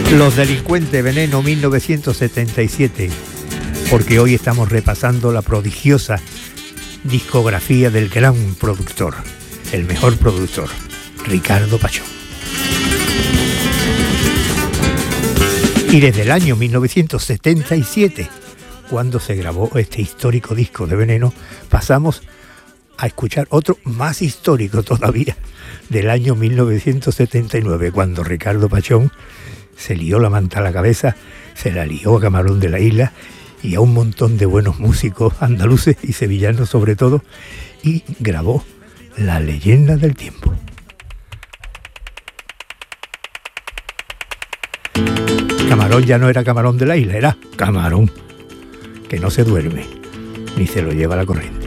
Los Delincuentes, Veneno, 1977, porque hoy estamos repasando la prodigiosa discografía del gran productor, el mejor productor, Ricardo Pachón. Y desde el año 1977, cuando se grabó este histórico disco de Veneno, pasamos a escuchar otro más histórico todavía, del año 1979, cuando Ricardo Pachón se lió la manta a la cabeza, se la lió a Camarón de la Isla y a un montón de buenos músicos andaluces y sevillanos sobre todo, y grabó La Leyenda del Tiempo. Camarón ya no era Camarón de la Isla, era Camarón, que no se duerme ni se lo lleva la corriente.